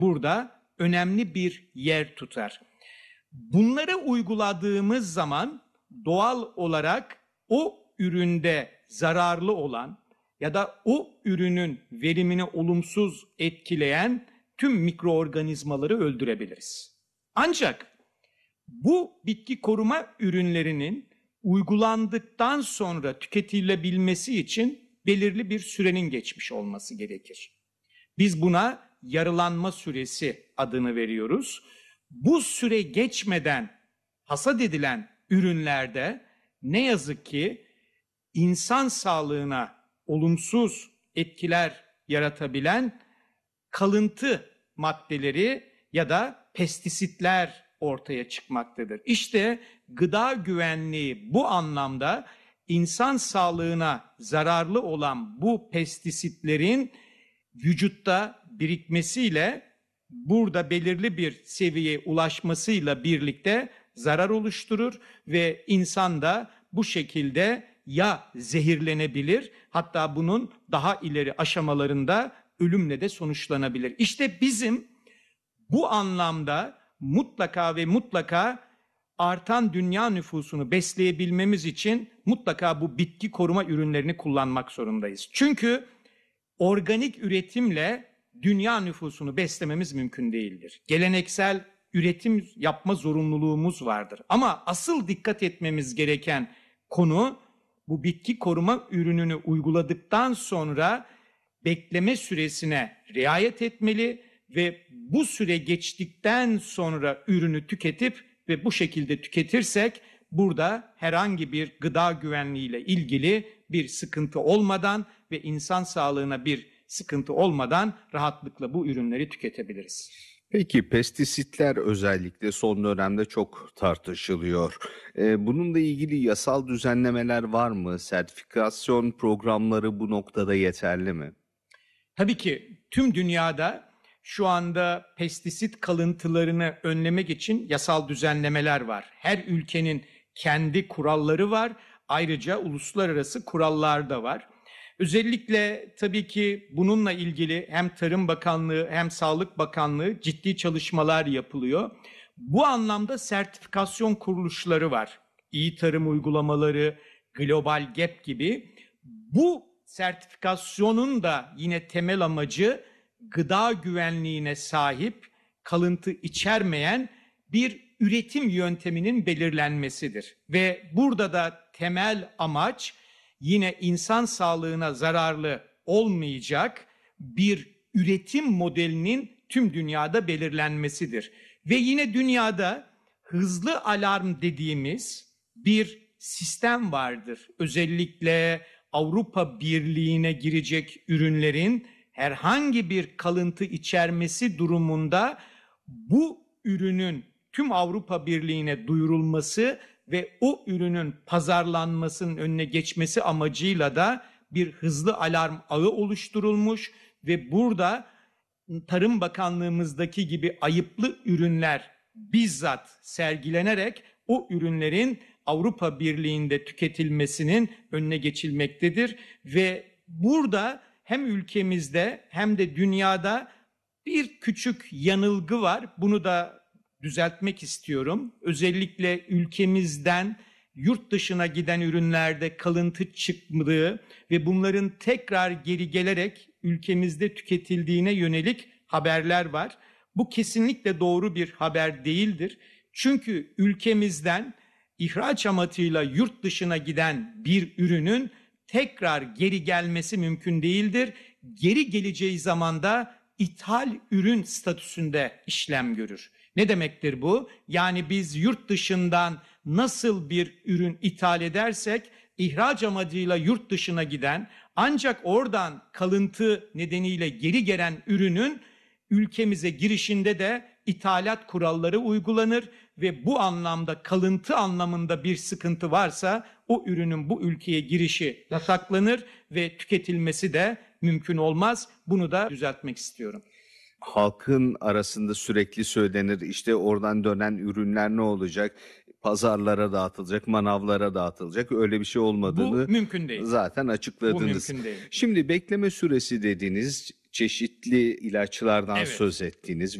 burada önemli bir yer tutar. Bunları uyguladığımız zaman doğal olarak o üründe zararlı olan ya da o ürünün verimini olumsuz etkileyen tüm mikroorganizmaları öldürebiliriz. Ancak bu bitki koruma ürünlerinin uygulandıktan sonra tüketilebilmesi için belirli bir sürenin geçmiş olması gerekir. Biz buna yarılanma süresi adını veriyoruz. Bu süre geçmeden hasat edilen ürünlerde ne yazık ki insan sağlığına olumsuz etkiler yaratabilen kalıntı maddeleri ya da pestisitler ortaya çıkmaktadır. İşte gıda güvenliği bu anlamda insan sağlığına zararlı olan bu pestisitlerin vücutta birikmesiyle burada belirli bir seviyeye ulaşmasıyla birlikte zarar oluşturur ve insan da bu şekilde ya zehirlenebilir, hatta bunun daha ileri aşamalarında ölümle de sonuçlanabilir. İşte bizim bu anlamda mutlaka ve mutlaka artan dünya nüfusunu besleyebilmemiz için mutlaka bu bitki koruma ürünlerini kullanmak zorundayız. Çünkü organik üretimle dünya nüfusunu beslememiz mümkün değildir. Geleneksel üretim yapma zorunluluğumuz vardır. Ama asıl dikkat etmemiz gereken konu bu bitki koruma ürününü uyguladıktan sonra bekleme süresine riayet etmeli ve bu süre geçtikten sonra ürünü tüketip ve bu şekilde tüketirsek burada herhangi bir gıda güvenliğiyle ilgili bir sıkıntı olmadan ve insan sağlığına bir sıkıntı olmadan rahatlıkla bu ürünleri tüketebiliriz. Peki pestisitler özellikle son dönemde çok tartışılıyor. Bununla ilgili yasal düzenlemeler var mı? Sertifikasyon programları bu noktada yeterli mi? Tabii ki tüm dünyada şu anda pestisit kalıntılarını önlemek için yasal düzenlemeler var. Her ülkenin kendi kuralları var. Ayrıca uluslararası kurallar da var. Özellikle tabii ki bununla ilgili hem Tarım Bakanlığı hem Sağlık Bakanlığı ciddi çalışmalar yapılıyor. Bu anlamda sertifikasyon kuruluşları var. İyi tarım uygulamaları, Global Gap gibi. Bu sertifikasyonun da yine temel amacı gıda güvenliğine sahip, kalıntı içermeyen bir üretim yönteminin belirlenmesidir. Ve burada da temel amaç yine insan sağlığına zararlı olmayacak bir üretim modelinin tüm dünyada belirlenmesidir. Ve yine dünyada hızlı alarm dediğimiz bir sistem vardır. Özellikle Avrupa Birliği'ne girecek ürünlerin herhangi bir kalıntı içermesi durumunda bu ürünün tüm Avrupa Birliği'ne duyurulması ve o ürünün pazarlanmasının önüne geçmesi amacıyla da bir hızlı alarm ağı oluşturulmuş ve burada Tarım Bakanlığımızdaki gibi ayıplı ürünler bizzat sergilenerek o ürünlerin Avrupa Birliği'nde tüketilmesinin önüne geçilmektedir ve burada hem ülkemizde hem de dünyada bir küçük yanılgı var. Bunu da düzeltmek istiyorum. Özellikle ülkemizden yurt dışına giden ürünlerde kalıntı çıktığı ve bunların tekrar geri gelerek ülkemizde tüketildiğine yönelik haberler var. Bu kesinlikle doğru bir haber değildir. Çünkü ülkemizden ihraç amacıyla yurt dışına giden bir ürünün tekrar geri gelmesi mümkün değildir. Geri geleceği zaman da ithal ürün statüsünde işlem görür. Ne demektir bu? Yani biz yurt dışından nasıl bir ürün ithal edersek ihraç amacıyla yurt dışına giden ancak oradan kalıntı nedeniyle geri gelen ürünün ülkemize girişinde de ithalat kuralları uygulanır ve bu anlamda kalıntı anlamında bir sıkıntı varsa o ürünün bu ülkeye girişi yasaklanır ve tüketilmesi de mümkün olmaz. Bunu da düzeltmek istiyorum. Halkın arasında sürekli söylenir, işte oradan dönen ürünler ne olacak? Pazarlara dağıtılacak, manavlara dağıtılacak. Öyle bir şey olmadığını bu mümkün değil. Zaten açıkladınız. Bu mümkün değil. Şimdi bekleme süresi dediniz. çeşitli ilaçlardan Evet. söz ettiniz.